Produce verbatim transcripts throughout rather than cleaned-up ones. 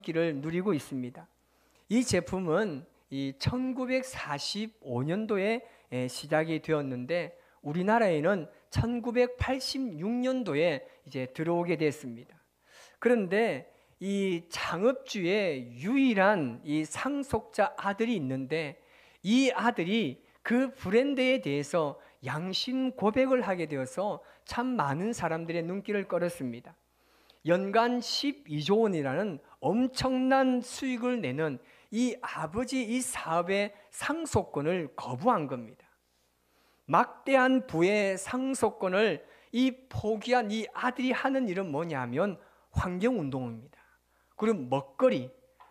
인기를 누리고 있습니다. 이 제품은 이 천구백사십오 년도에 시작이 되었는데 우리나라에는 천구백팔십육 년도에 이제 들어오게 됐습니다. 그런데 이 창업주의 유일한 이 상속자 아들이 있는데 이 아들이 그 브랜드에 대해서 양심 고백을 하게 되어서 참 많은 사람들의 눈길을 끌었습니다. 연간 십이조 원이라는 엄청난 수익을 내는 이 아버지 이 사업의 상속권을 거부한 겁니다. 막대한 부의 상속권을 이 포기한 이 아들이 하는 일은 뭐냐면 환경운동입니다. 그리고 먹거리,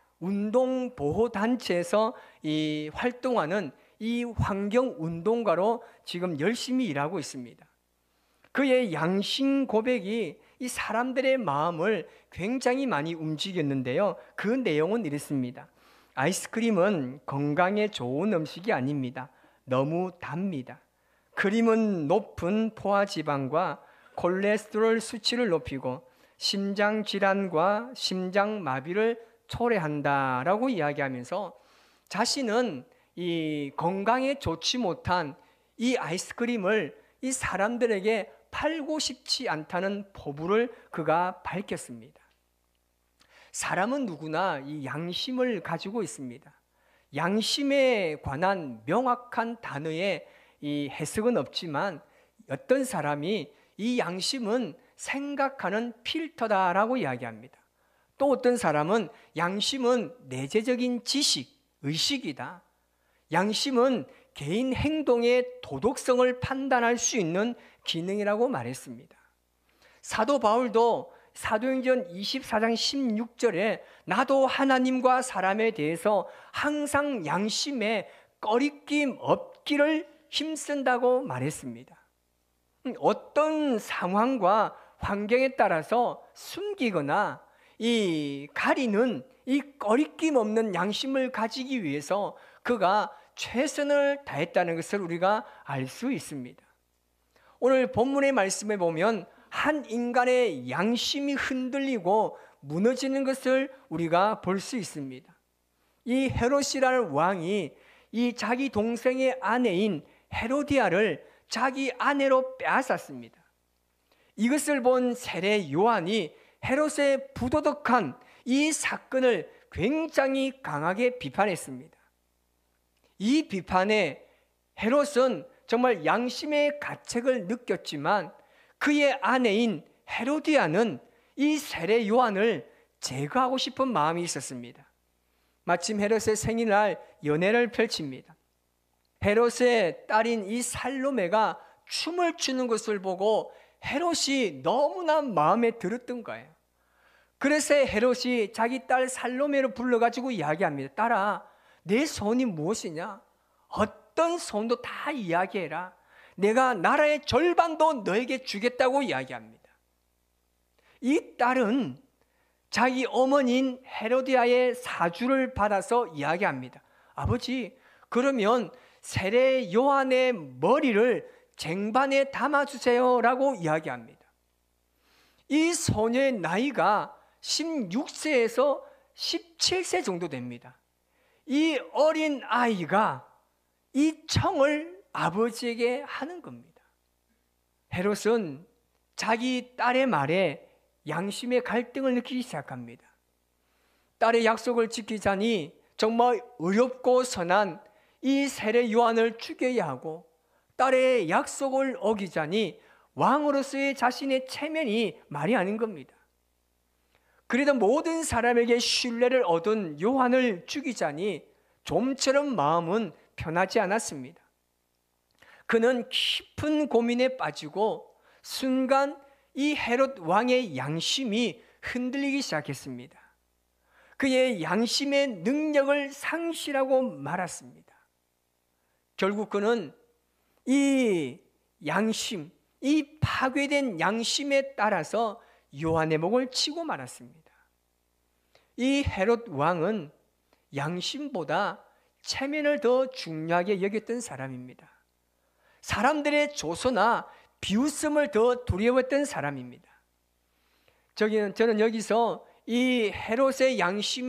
운동보호단체에서 이 활동하는 이 환경운동가로 지금 열심히 일하고 있습니다. 그의 양심 고백이 이 사람들의 마음을 굉장히 많이 움직였는데요. 그 내용은 이렇습니다. 아이스크림은 건강에 좋은 음식이 아닙니다. 너무 답니다. 크림은 높은 포화지방과 콜레스테롤 수치를 높이고 심장질환과 심장마비를 초래한다라고 이야기하면서 자신은 이 건강에 좋지 못한 이 아이스크림을 이 사람들에게 팔고 싶지 않다는 포부를 그가 밝혔습니다. 사람은 누구나 이 양심을 가지고 있습니다. 양심에 관한 명확한 단어의 이 해석은 없지만 어떤 사람이 이 양심은 생각하는 필터다라고 이야기합니다. 또 어떤 사람은 양심은 내재적인 지식, 의식이다. 양심은 개인 행동의 도덕성을 판단할 수 있는 기능이라고 말했습니다. 사도 바울도 사도행전 이십사 장 십육 절에 나도 하나님과 사람에 대해서 항상 양심에 꺼리낌 없기를 힘쓴다고 말했습니다. 어떤 상황과 환경에 따라서 숨기거나 이 가리는 이 꺼리낌 없는 양심을 가지기 위해서 그가 최선을 다했다는 것을 우리가 알 수 있습니다. 오늘 본문의 말씀에 보면 한 인간의 양심이 흔들리고 무너지는 것을 우리가 볼 수 있습니다. 이 헤롯이라는 왕이 이 자기 동생의 아내인 헤로디아를 자기 아내로 빼앗았습니다. 이것을 본 세례 요한이 헤롯의 부도덕한 이 사건을 굉장히 강하게 비판했습니다. 이 비판에 헤롯은 정말 양심의 가책을 느꼈지만 그의 아내인 헤로디아는 이 세례 요한을 제거하고 싶은 마음이 있었습니다. 마침 헤롯의 생일날 연회를 펼칩니다. 헤롯의 딸인 이 살로메가 춤을 추는 것을 보고 헤롯이 너무나 마음에 들었던 거예요. 그래서 헤롯이 자기 딸 살로메를 불러가지고 이야기합니다. 딸아, 내 소원이 무엇이냐? 어떤 소원도 다 이야기해라. 내가 나라의 절반도 너에게 주겠다고 이야기합니다. 이 딸은 자기 어머니인 헤로디아의 사주를 받아서 이야기합니다. 아버지, 그러면 세례 요한의 머리를 쟁반에 담아주세요 라고 이야기합니다. 이 소녀의 나이가 십육 세에서 십칠 세 정도 됩니다. 이 어린 아이가 이 청을 아버지에게 하는 겁니다. 헤롯은 자기 딸의 말에 양심의 갈등을 느끼기 시작합니다. 딸의 약속을 지키자니 정말 의롭고 선한 이 세례 요한을 죽여야 하고 딸의 약속을 어기자니 왕으로서의 자신의 체면이 말이 아닌 겁니다. 그래도 모든 사람에게 신뢰를 얻은 요한을 죽이자니 좀처럼 마음은 편하지 않았습니다. 그는 깊은 고민에 빠지고 순간 이 헤롯 왕의 양심이 흔들리기 시작했습니다. 그의 양심의 능력을 상실하고 말았습니다. 결국 그는 이 양심, 이 파괴된 양심에 따라서 요한의 목을 치고 말았습니다. 이 헤롯 왕은 양심보다 체면을 더 중요하게 여겼던 사람입니다. 사람들의 조소나 비웃음을 더 두려워했던 사람입니다. 저기는, 저는 여기서 이 헤롯의 양심이